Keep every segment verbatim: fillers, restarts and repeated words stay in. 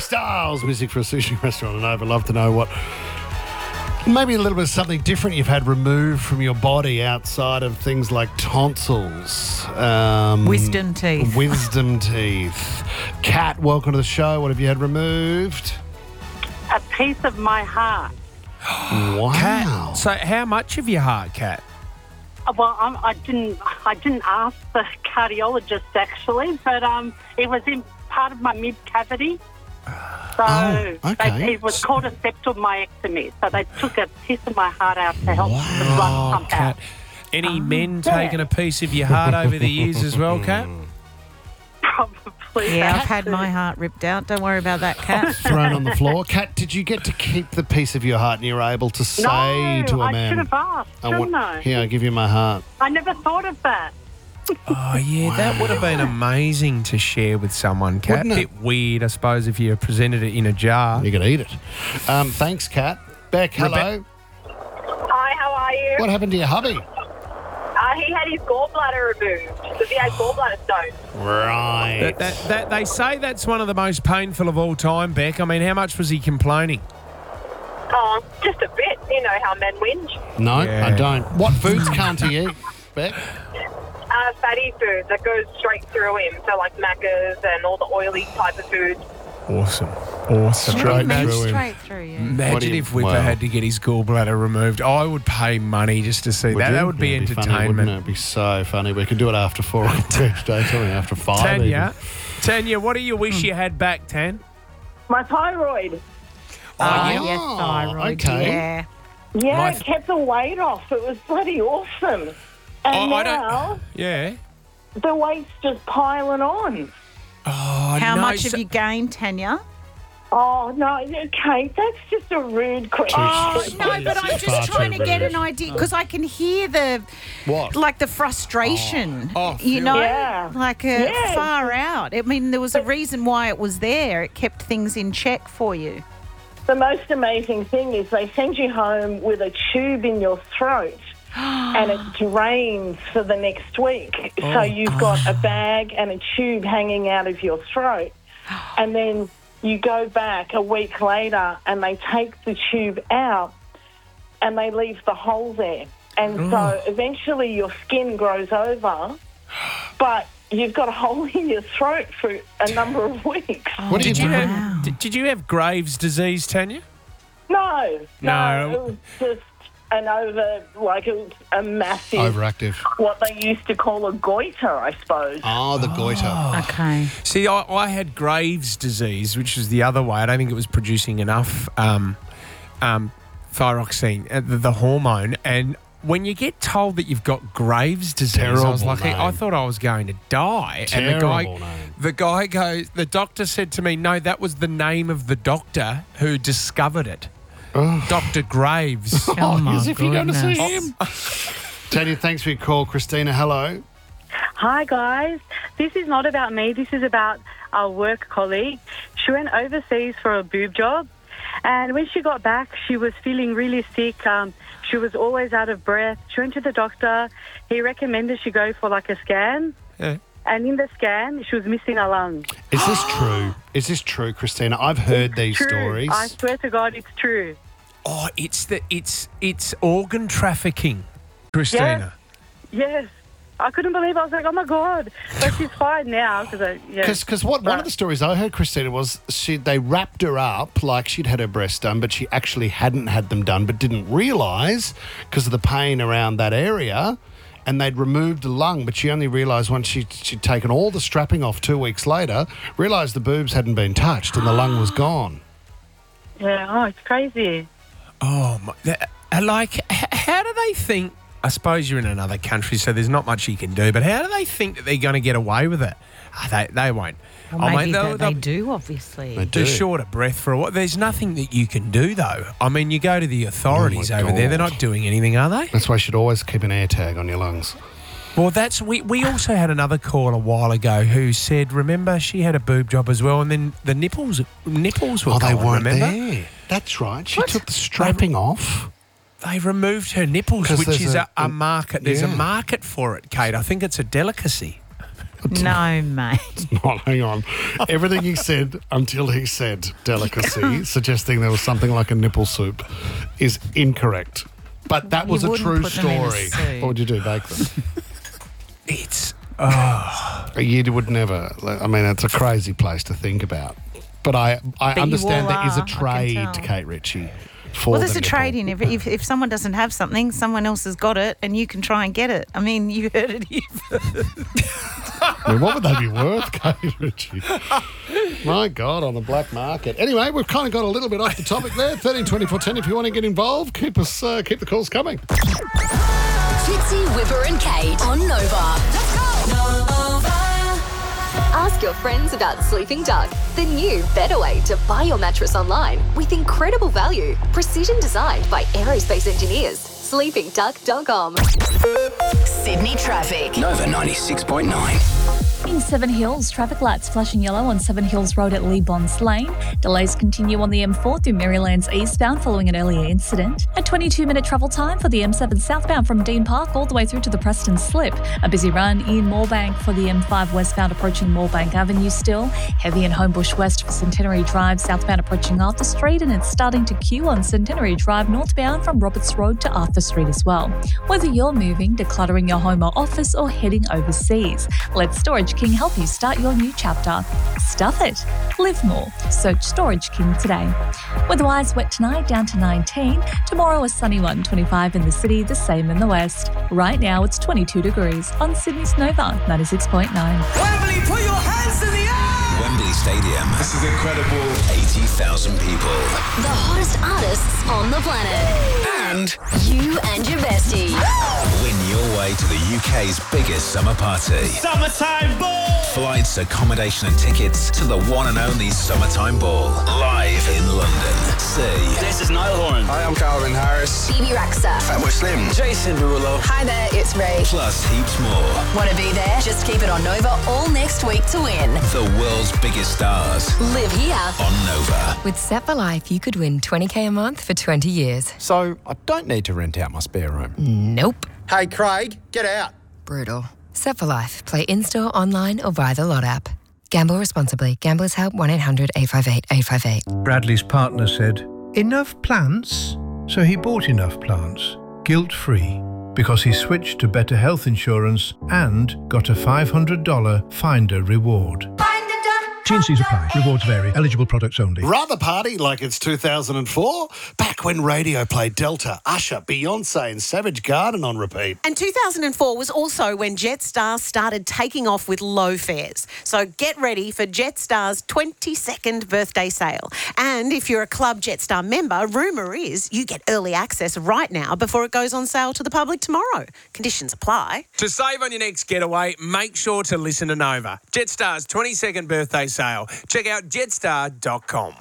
Styles, music for a sushi restaurant. And I'd love to know what, maybe a little bit of something different you've had removed from your body outside of things like tonsils. Um, Wisdom teeth. Wisdom teeth. Kat, welcome to the show. What have you had removed? A piece of my heart. Wow. Kat, so how much of your heart, Kat? Uh, Well, um, I didn't. I didn't ask the cardiologist actually, but um, it was in part of my mid cavity. So Oh, okay. they, it was called a septal myectomy. So they took a piece of my heart out to help the blood pump out. Kat. Any men taking a piece of your heart over the years as well, Kat? Probably. Yeah, I've that had too. my heart ripped out. Don't worry about that, Kat. Thrown on the floor. Kat, did you get to keep the piece of your heart and you were able to say No, to a I man, should have asked, I shouldn't I? Here, I give you my heart. I never thought of that. Oh, yeah, that would have been amazing to share with someone, Kat. Wouldn't it? Bit weird, I suppose, if you presented it in a jar. You could eat it. Um, thanks, Kat. Beck, hello. Hi, how are you? What happened to your hubby? Uh, he had his gallbladder removed because he had gallbladder stones. Right. That, that, that, they say that's one of the most painful of all time, Beck. I mean, how much was he complaining? Oh, just a bit. You know how men whinge. No, Yeah. I don't. What foods can't he eat, Beck? Uh, fatty food that goes straight through him, so like Macca's and all the oily type of foods. Awesome. Awesome. Straight Imagine, through him. Straight through you. What do imagine you- if Whipper wow. had to get his gallbladder removed. I would pay money just to see that. you? That would be It'd entertainment. Funny, wouldn't it? It'd be so funny. We could do it after four o'clock each day, tell me, after five. Tanya, Tanya, what do you wish you had back, Tan? My thyroid. Oh, yeah. yes, thyroid. Okay. Yeah. Yeah, My it f- kept the weight off. It was bloody awesome. And Oh, I now don't. Yeah. the weight's just piling on. Oh, How no, much so- have you gained, Tanya? Oh, no, Kate, that's just a rude question. Oh, no, It's but I'm far just trying too to get rude. an idea because I can hear the, What? like the frustration, Oh, you feel- know, Yeah. like uh, Yeah. far out. I mean, there was a reason why it was there. It kept things in check for you. The most amazing thing is they send you home with a tube in your throat and it drains for the next week. So you've got a bag and a tube hanging out of your throat. And then you go back a week later and they take the tube out and they leave the hole there. And so eventually your skin grows over, but you've got a hole in your throat for a number of weeks. What do you Did you do? have did, did you have Graves' disease, Tanya? No, No. no, it was just an over, like it was a massive, Overactive. what they used to call a goiter, I suppose. Oh, the goiter. Okay. See, I, I had Graves' disease, which was the other way. I don't think it was producing enough um, um, thyroxine, uh, the, the hormone. And when you get told that you've got Graves' disease, I was Terrible like, name. I thought I was going to die. and the guy, Terrible name. the guy goes, the doctor said to me, no, that was the name of the doctor who discovered it. Doctor Graves. Oh, my as if you're going to see goodness. him. Tanya, thanks for your call. Christina, hello. Hi guys, this is not about me, this is about our work colleague. She went overseas for a boob job and when she got back she was feeling really sick. Um, she was always out of breath. She went to the doctor, he recommended she go for like a scan Yeah. and in the scan she was missing a lung. Is this true? Is this true, Christina? I've heard these True. stories. I swear to God it's true. Oh, it's the it's it's organ trafficking, Christina. Yes. I couldn't believe it. I was like, oh my God. But she's fine now because I, yeah. Because what one of But- the stories I heard, Christina, was she they wrapped her up like she'd had her breasts done, but she actually hadn't had them done, but didn't realise because of the pain around that area, and they'd removed the lung, but she only realised once she, she'd taken all the strapping off two weeks later, realised the boobs hadn't been touched and the lung was gone. Yeah, oh, it's crazy. Oh, my, that, uh, like, h- how do they think? I suppose you're in another country, so there's not much you can do. But how do they think that they're going to get away with it? Ah, they they won't. Well, I maybe mean, that they'll- they they'll- do, obviously. They do. They're short of breath for a while. There's nothing that you can do, though. I mean, you go to the authorities Oh, my over there. They're God. not doing anything, are they? That's why you should always keep an air tag on your lungs. Well, that's we. We also had another call a while ago who said, remember, she had a boob job as well, and then the nipples nipples were Oh, they gone, weren't remember? there. That's right. She What? took the strapping off. They removed her nipples, 'Cause which there's is a, a- a market. There's yeah. a market for it, Kate. I think it's a delicacy. No, mate. Not, hang on. Everything he said until he said delicacy, suggesting there was something like a nipple soup, is incorrect. But that You was a wouldn't true put them in a story. soup. What would you do? Bake them? It's oh, You would never. I mean, it's a crazy place to think about. But I, I you understand all there is are, a I can trade, tell. Kate Ritchie. For Well, there's the a nipple. trade in. If, if if someone doesn't have something, someone else has got it, and you can try and get it. I mean, you heard it here. I mean, what would they be worth, Kate Ritchie? My God, on the black market. Anyway, we've kind of got a little bit off the topic there. thirteen twenty-four ten. If you want to get involved, keep us uh, keep the calls coming. Fitzy, Whipper and Kate on Nova. Let's go! Nova. Ask your friends about Sleeping Duck, the new, better way to buy your mattress online with incredible value. Precision designed by aerospace engineers. sleeping duck dot com. Sydney traffic. Nova ninety-six point nine. In Seven Hills, traffic lights flashing yellow on Seven Hills Road at Lee Bonds Lane. Delays continue on the M four through Maryland's eastbound following an earlier incident. A twenty-two minute travel time for the M seven southbound from Dean Park all the way through to the Preston Slip. A busy run in Moorebank for the M five westbound approaching Moorebank Avenue still. Heavy in Homebush West for Centenary Drive southbound approaching Arthur Street, and it's starting to queue on Centenary Drive northbound from Roberts Road to Arthur Street as well. Whether you're moving, decluttering your home or office, or heading overseas, let Storage King help you start your new chapter. Stuff it. Live more. Search Storage King today. Weather-wise, wet tonight, down to nineteen. Tomorrow, a sunny one, twenty-five in the city, the same in the west. Right now, it's twenty-two degrees on Sydney's Nova, ninety-six point nine. Wembley, put your hands in the air! Wembley Stadium. This is incredible. eighty thousand people. The hottest artists on the planet. And You and your bestie. win your way to the U K's biggest summer party. Summertime Ball! Flights, accommodation and tickets to the one and only Summertime Ball. Live in London. See. This is Niall Horan. Hi, I'm Calvin Harris. Phoebe Raxa. Fatboy Slim. Jason Derulo. Hi there, it's Ray. Plus heaps more. Want to be there? Just keep it on Nova all next week to win. The world's biggest stars Live here. on Nova. With Set for Life, you could win twenty K a month for twenty years. So, I don't need to rent out my spare room. Nope. Hey, Craig, get out. Brutal. Set for Life. Play in-store, online, or via the Lot app. Gamble responsibly. Gamblers Help one eight hundred eight five eight eight five eight. Bradley's partner said, "Enough plants?" So he bought enough plants, guilt-free, because he switched to better health insurance and got a five hundred dollars Finder reward. T and C's apply. Rewards vary. Eligible products only. Rather party like it's two thousand four? Back when radio played Delta, Usher, Beyonce and Savage Garden on repeat. And two thousand four was also when Jetstar started taking off with low fares. So get ready for Jetstar's twenty-second birthday sale. And if you're a Club Jetstar member, rumour is you get early access right now before it goes on sale to the public tomorrow. Conditions apply. To save on your next getaway, make sure to listen to Nova. Jetstar's twenty-second birthday sale. Check out jetstar dot com.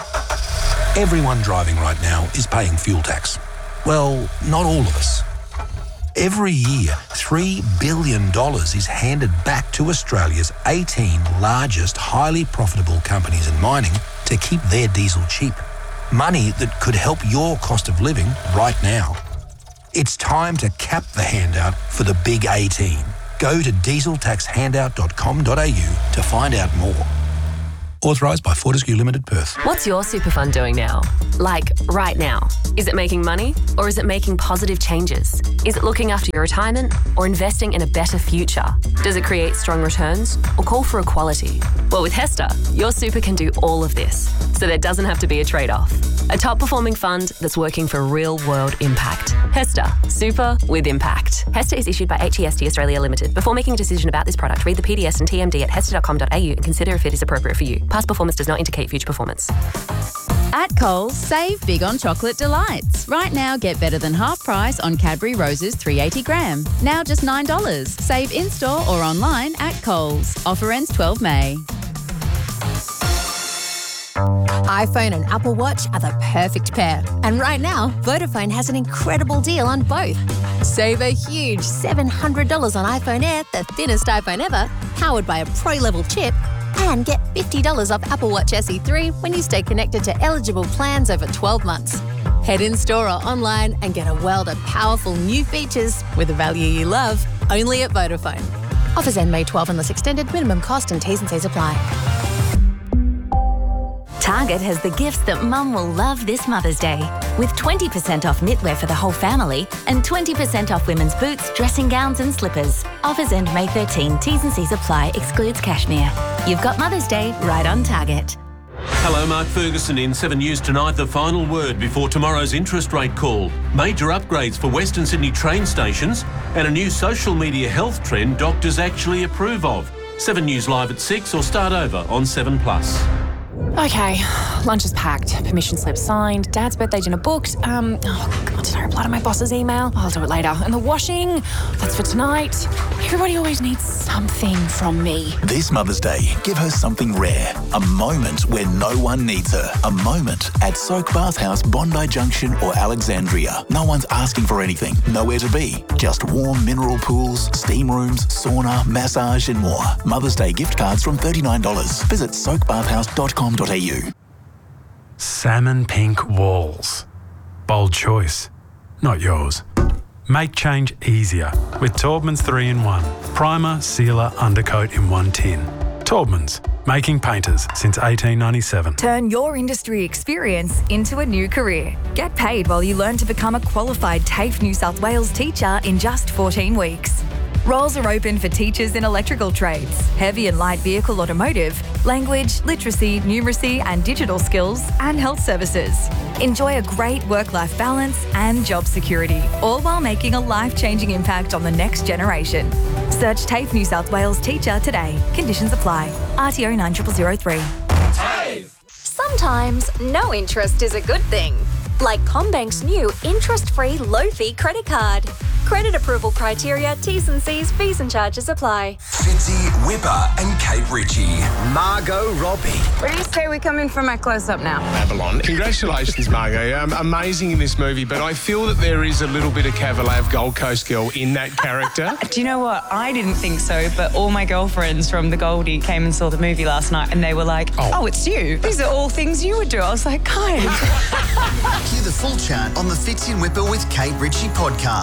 Everyone driving right now is paying fuel tax. Well, not all of us. Every year, three billion dollars is handed back to Australia's eighteen largest highly profitable companies in mining to keep their diesel cheap. Money that could help your cost of living right now. It's time to cap the handout for the big eighteen. Go to diesel tax handout dot com dot a u to find out more. Authorised by Fortescue Limited, Perth. What's your super fund doing now? Like, right now? Is it making money or is it making positive changes? Is it looking after your retirement or investing in a better future? Does it create strong returns or call for equality? Well, with Hester, your super can do all of this, so there doesn't have to be a trade-off. A top-performing fund that's working for real-world impact. Hester, super with impact. Hester is issued by H E S T Australia Limited. Before making a decision about this product, read the P D S and T M D at hester dot com dot a u and consider if it is appropriate for you. Past performance does not indicate future performance. At Coles, save big on chocolate delights. Right now, get better than half price on Cadbury Roses three hundred eighty gram. Now just nine dollars. Save in-store or online at Coles. Offer ends twelve May. iPhone and Apple Watch are the perfect pair. And right now, Vodafone has an incredible deal on both. Save a huge seven hundred dollars on iPhone Air, the thinnest iPhone ever, powered by a pro-level chip, and get fifty dollars off Apple Watch S E three when you stay connected to eligible plans over twelve months. Head in-store or online and get a world of powerful new features with a value you love, only at Vodafone. Offers end May twelfth unless extended. Minimum cost and T's and C's apply. Target has the gifts that Mum will love this Mother's Day. With twenty percent off knitwear for the whole family and twenty percent off women's boots, dressing gowns and slippers. Offers end May thirteenth. T's and C's apply. Excludes cashmere. You've got Mother's Day right on Target. Hello, Mark Ferguson in Seven News Tonight. The final word before tomorrow's interest rate call. Major upgrades for Western Sydney train stations and a new social media health trend doctors actually approve of. Seven News Live at six or start over on seven plus. Okay, lunch is packed, permission slip signed, Dad's birthday dinner booked. Um, oh God, did I reply to my boss's email? I'll do it later. And the washing, that's for tonight. Everybody always needs something from me. This Mother's Day, give her something rare. A moment where no one needs her. A moment at Soak Bath House, Bondi Junction or Alexandria. No one's asking for anything. Nowhere to be. Just warm mineral pools, steam rooms, sauna, massage and more. Mother's Day gift cards from thirty-nine dollars. Visit soak bath house dot com dot a u. Salmon pink walls. Bold choice, not yours. Make change easier with Taubman's three in one. Primer, sealer, undercoat in one tin. Taubman's, making painters since eighteen ninety-seven. Turn your industry experience into a new career. Get paid while you learn to become a qualified TAFE New South Wales teacher in just fourteen weeks. Roles are open for teachers in electrical trades, heavy and light vehicle automotive, language, literacy, numeracy and digital skills, and health services. Enjoy a great work-life balance and job security, all while making a life-changing impact on the next generation. Search TAFE New South Wales Teacher today. Conditions apply. R T O nine zero zero zero three. Sometimes no interest is a good thing. Like CommBank's new interest-free low-fee credit card. Credit approval criteria, T's and C's, fees and charges apply. Fitzy, Whipper and Kate Ritchie. Margot Robbie. Where do you say we come in for my close-up now? Babylon. Congratulations, Margot. Um, amazing in this movie, but I feel that there is a little bit of Cavalier Gold Coast girl in that character. Do you know what? I didn't think so, but all my girlfriends from the Goldie came and saw the movie last night and they were like, oh, oh it's you. These are all things you would do. I was like, guys. Hear the full chat on the Fitzy and Whipper with Kate Ritchie podcast.